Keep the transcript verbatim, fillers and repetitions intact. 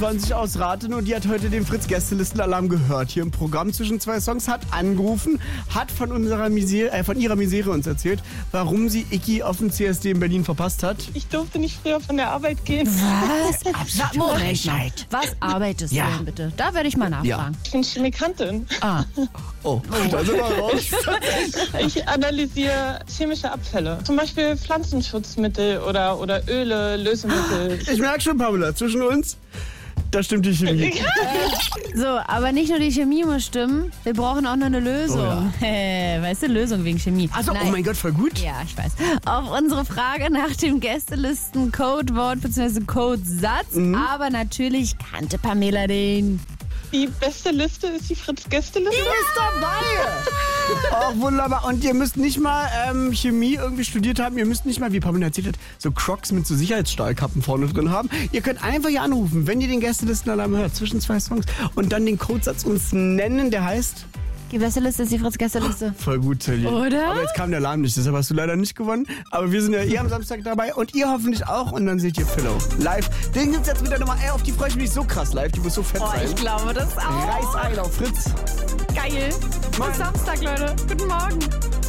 zwanzig aus Rathenow, die hat heute den Fritz-Gästelistenalarm gehört. Hier im Programm zwischen zwei Songs, hat angerufen, hat von unserer Misere, äh, von ihrer Misere uns erzählt, warum sie Icky auf dem C S D in Berlin verpasst hat. Ich durfte nicht früher von der Arbeit gehen. Was? Moment mal. Was arbeitest Ja. du denn bitte? Da werde ich mal nachfragen. Ich bin Chemikantin. Ah. Oh, da sind wir raus. Ich analysiere chemische Abfälle. Zum Beispiel Pflanzenschutzmittel oder, oder Öle, Lösemittel. Ich merke schon, Pamela, zwischen uns, da stimmt die Chemie. So, aber nicht nur die Chemie muss stimmen, wir brauchen auch noch eine Lösung. Oh Weißt du, Lösung wegen Chemie. Also, Nein. oh mein Gott, voll gut. Ja, ich weiß. Auf unsere Frage nach dem Gästelisten-Codewort bzw. Codesatz, Mhm. aber natürlich kannte Pamela den. Die beste Liste ist die Fritz-Gästeliste. Ist dabei! Oh, wunderbar. Und ihr müsst nicht mal ähm, Chemie irgendwie studiert haben. Ihr müsst nicht mal, wie Pamela erzählt hat, so Crocs mit so Sicherheitsstahlkappen vorne drin haben. Ihr könnt einfach hier anrufen, wenn ihr den Gästelistenalarm hört, zwischen zwei Songs. Und dann den Codesatz uns nennen, der heißt... Die beste Liste ist die Fritz-Gästeliste. Voll gut, Tilly. Oder? Aber jetzt kam der Alarm nicht, deshalb hast du leider nicht gewonnen. Aber wir sind ja eh am Samstag dabei und ihr hoffentlich auch. Und dann seht ihr Pillow live. Den gibt's jetzt mit der Nummer. Ey, auf die freue ich mich so krass live. Die muss so fett Oh, sein. ich glaube das auch. Reiß ein auf Fritz. Geil. Bis Samstag, Leute. Guten Morgen.